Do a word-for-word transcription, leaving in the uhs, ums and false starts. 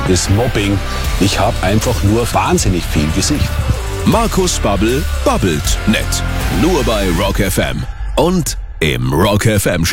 das Mobbing. Ich habe einfach nur wahnsinnig viel Gesicht. Markus Babbel babbelt nett. Nur bei Rock F M und im Rock F M